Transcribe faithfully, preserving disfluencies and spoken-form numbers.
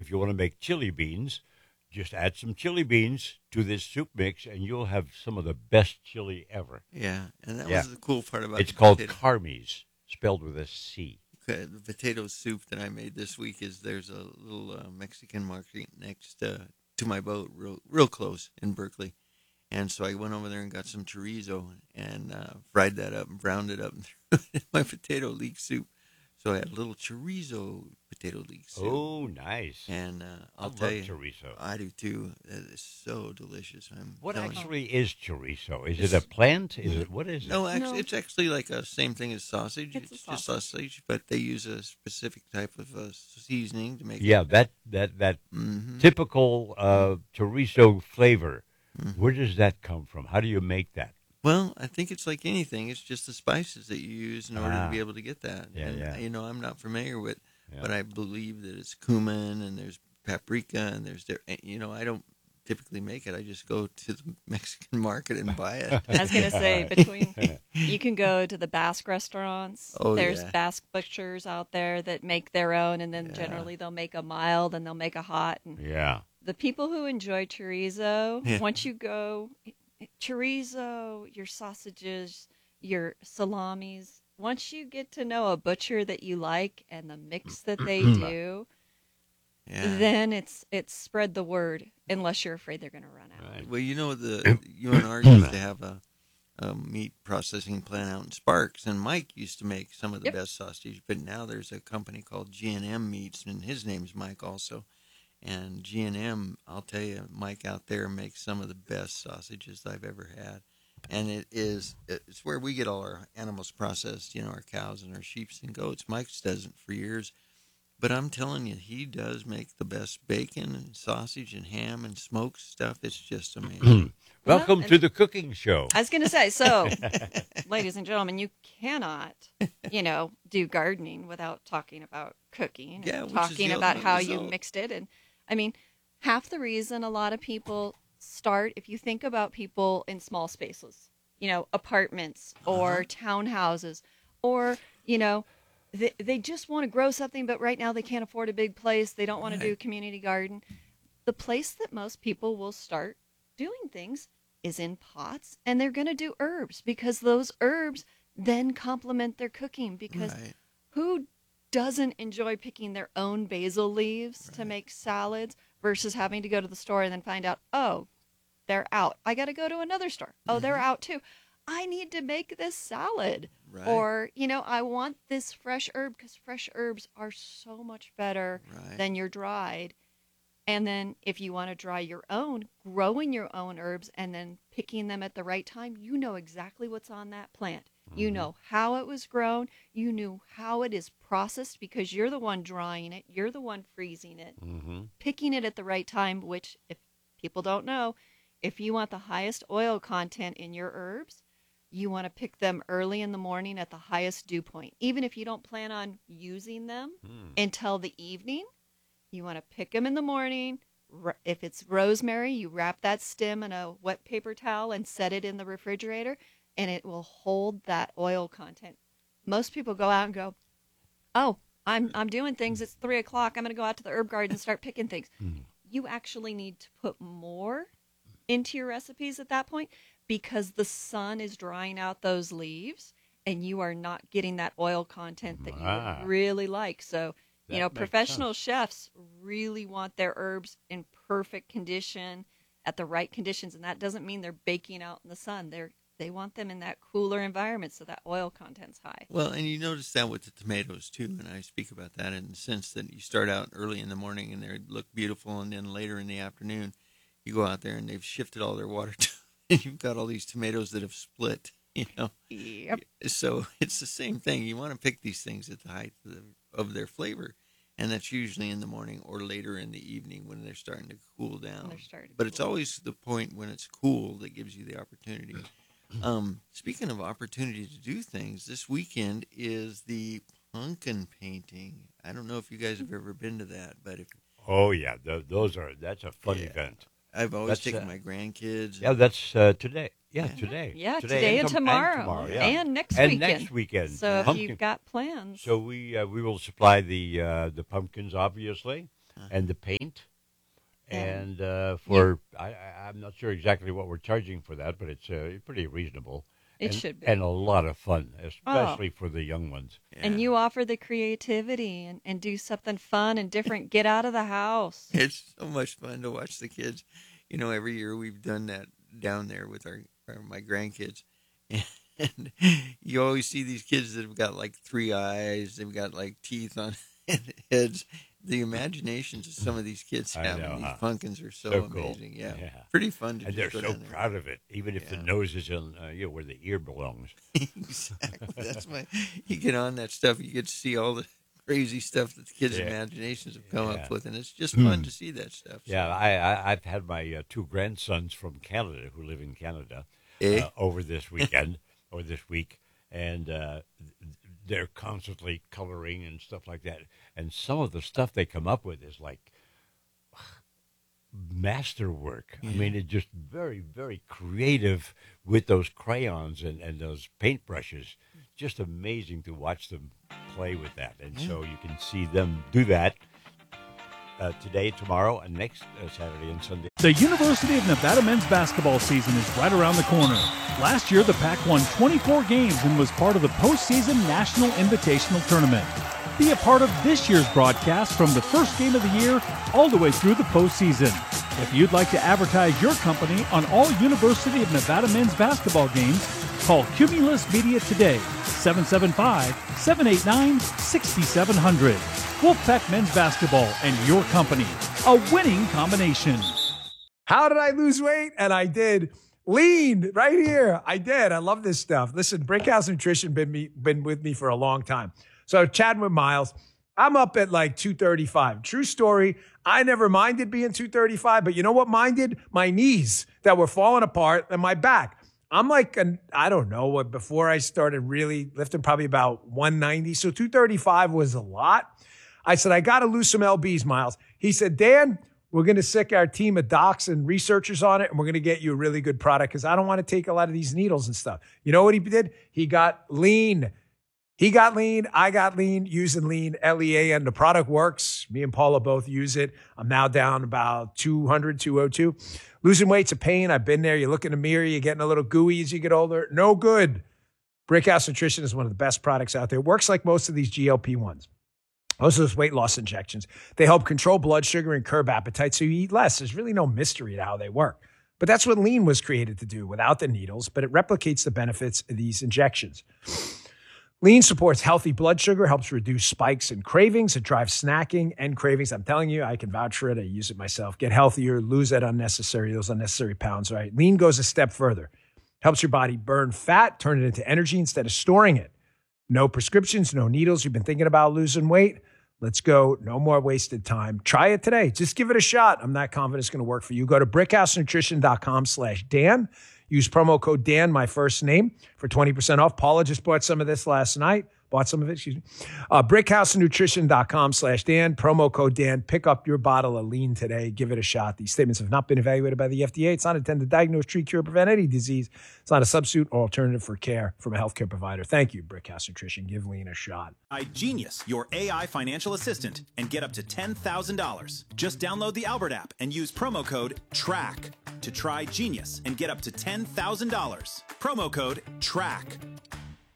if you want to make chili beans, just add some chili beans to this soup mix, and you'll have some of the best chili ever. Yeah, and that Yeah. was the cool part about It's the called potato. Carmies, spelled with a C. Okay, the potato soup that I made this week is there's a little uh, Mexican market next uh, to my boat, real real close in Berkeley, and so I went over there and got some chorizo and uh, fried that up and browned it up and threw it in my potato leek soup. So I had a little chorizo potato leek soup. Oh, nice. And uh, I I'll love tell you, chorizo. I do too. It is so delicious. I'm What telling you. actually is chorizo? Is It's- it a plant? Is it what is it? No, actually, No. it's actually like a same thing as sausage. It's It's, a just sausage, but they use a specific type of uh, seasoning to make Yeah, it. that that that Mm-hmm. typical uh, chorizo flavor. Mhm. Where does that come from? How do you make that? Well, I think it's like anything. It's just the spices that you use in order Ah. to be able to get that. Yeah, and, yeah. You know, I'm not familiar with, Yeah. but I believe that it's cumin and there's paprika and there's, there. You know, I don't typically make it. I just go to the Mexican market and buy it. I was gonna say between you can go to the Basque restaurants. Oh, There's yeah. Basque butchers out there that make their own, and then Yeah. generally they'll make a mild and they'll make a hot. And Yeah. the people who enjoy chorizo, Yeah. once you go chorizo, your sausages, your salamis, once you get to know a butcher that you like and the mix that they do, Yeah. then it's it's spread the word. Unless you're afraid they're going to run out. Right. Well, you know, the U N R used to have a, a meat processing plant out in Sparks, and Mike used to make some of the Yep. best sausage. But now there's a company called G and M Meats, and his name's Mike also. And G and M, I'll tell you, Mike out there makes some of the best sausages I've ever had. And it is, it's where we get all our animals processed, you know, our cows and our sheep and goats. Mike does it for years. But I'm telling you, he does make the best bacon and sausage and ham and smoked stuff. It's just amazing. Welcome Well, to the cooking show. I was going to say, so, ladies and gentlemen, you cannot, you know, do gardening without talking about cooking, Yeah, and which is talking the about ultimate how you result. mixed it. And I mean, half the reason a lot of people start, if you think about people in small spaces, you know, apartments or townhouses, or, you know, they, they just want to grow something, but right now they can't afford a big place. They don't want to do a Right. community garden. The place that most people will start doing things is in pots, and they're going to do herbs because those herbs then complement their cooking. Because Right. who doesn't enjoy picking their own basil leaves to Right. make salads versus having to go to the store and then find out, oh, they're out. I got to go to another store. Oh, they're out too. I need to make this salad. Right. Or, you know, I want this fresh herb because fresh herbs are so much better Right. than your dried. And then if you want to dry your own, growing your own herbs and then picking them at the right time, you know exactly what's on that plant. You know how it was grown. You knew how it is processed because you're the one drying it. You're the one freezing it. Mm-hmm. Picking it at the right time, which if people don't know, if you want the highest oil content in your herbs, you want to pick them early in the morning at the highest dew point. Even if you don't plan on using them until the evening, you want to pick them in the morning. R- If it's rosemary, you wrap that stem in a wet paper towel and set it in the refrigerator, and it will hold that oil content. Most people go out and go, oh, I'm I'm doing things. It's three o'clock. I'm going to go out to the herb garden and start picking things. You actually need to put more into your recipes at that point because the sun is drying out those leaves and you are not getting that oil content that you Ah. would really like. So, you That know, makes professional chefs really want their herbs in perfect condition at the right conditions. And that doesn't mean they're baking out in the sun. They're They want them in that cooler environment so that oil content's high. Well, and you notice that with the tomatoes too, and I speak about that in the sense that you start out early in the morning and they look beautiful, and then later in the afternoon, you go out there and they've shifted all their water, to, and you've got all these tomatoes that have split. You know, Yep. so it's the same thing. You want to pick these things at the height of, the, of their flavor, and that's usually in the morning or later in the evening when they're starting to cool down. They're starting to But it's cool. always the point when it's cool that gives you the opportunity. Um, speaking of opportunity to do things, this weekend is the pumpkin painting. I don't know if you guys have ever been to that, but if Oh yeah, th- those are that's a fun Yeah. event. I've always That's, taken uh, my grandkids. Yeah, that's uh, today. Yeah, Yeah. today. Yeah, today, today and tom- tomorrow. yeah. And next and weekend. next weekend. So if Pumpkin- you've got plans. So we uh, we will supply the uh, the pumpkins, obviously. and the paint. And And uh, for I, I- I'm not sure exactly what we're charging for that, but it's uh, pretty reasonable. It and, should be. and a lot of fun, especially for the young ones. And Yeah. you offer the creativity and, and do something fun and different. Get out of the house. It's so much fun to watch the kids. You know, every year we've done that down there with our, our my grandkids, and you always see these kids that have got like three eyes. They've got like teeth on heads. The imaginations of some of these kids I have know, in these huh? pumpkins are so, So cool. amazing. Yeah. Yeah. Pretty fun to And just they're go so down there. proud of it, even if the Yeah. nose is in, uh, you know, where the ear belongs. Exactly. That's my. You get on that stuff, you get to see all the crazy stuff that the kids' Yeah. imaginations have come Yeah. up with, and it's just fun to see that stuff. So. Yeah, I, I, I've had my uh, two grandsons from Canada who live in Canada Eh? uh, over this weekend or this week, and uh, th- they're constantly coloring and stuff like that. And some of the stuff they come up with is like masterwork. I mean, it's just very, very creative with those crayons and, and those paintbrushes. Just amazing to watch them play with that. And so you can see them do that uh, today, tomorrow, and next uh, Saturday and Sunday. The University of Nevada men's basketball season is right around the corner. Last year, the Pac won twenty-four games and was part of the postseason National Invitational Tournament. Be a part of this year's broadcast from the first game of the year all the way through the postseason. If you'd like to advertise your company on all University of Nevada men's basketball games, call Cumulus Media today, seven seven five, seven eight nine, six seven zero zero. Wolfpack Men's Basketball and your company, a winning combination. How did I lose weight? And I did. Lean right here. I did. I love this stuff. Listen, Brickhouse Nutrition been me been with me for a long time. So chatting with Miles, I'm up at like two thirty-five. True story. I never minded being two thirty-five, but you know what minded? My knees that were falling apart and my back. I'm like, an, I don't know what, before I started really lifting, probably about one ninety. So two thirty-five was a lot. I said, I got to lose some L Bs, Miles. He said, Dan, we're going to sick our team of docs and researchers on it, and we're going to get you a really good product because I don't want to take a lot of these needles and stuff. You know what he did? He got lean. He got lean. I got lean using lean, L E A N. The product works. Me and Paula both use it. I'm now down about two hundred, two oh two. Losing weight's a pain. I've been there. You look in the mirror, you're getting a little gooey as you get older. No good. Brickhouse Nutrition is one of the best products out there. It works like most of these G L P ones. Most of those weight loss injections. They help control blood sugar and curb appetite so you eat less. There's really no mystery to how they work. But that's what lean was created to do without the needles, but it replicates the benefits of these injections. Lean supports healthy blood sugar, helps reduce spikes and cravings. It drives snacking and cravings. I'm telling you, I can vouch for it. I use it myself. Get healthier, lose that unnecessary, those unnecessary pounds, right? Lean goes a step further. Helps your body burn fat, turn it into energy instead of storing it. No prescriptions, no needles. You've been thinking about losing weight? Let's go. No more wasted time. Try it today. Just give it a shot. I'm not confident it's going to work for you. Go to brickhousenutrition.com slash Dan. Use promo code Dan, my first name, for twenty percent off. Paula just bought some of this last night. Bought some of it, excuse me. Uh, brickhousenutrition.com slash Dan. Promo code Dan. Pick up your bottle of lean today. Give it a shot. These statements have not been evaluated by the F D A. It's not intended to diagnose, treat, cure, prevent any disease. It's not a substitute or alternative for care from a healthcare provider. Thank you, Brickhouse Nutrition. Give lean a shot. iGenius, your A I financial assistant, and get up to ten thousand dollars. Just download the Albert app and use promo code TRACK to try Genius and get up to ten thousand dollars. Promo code TRACK.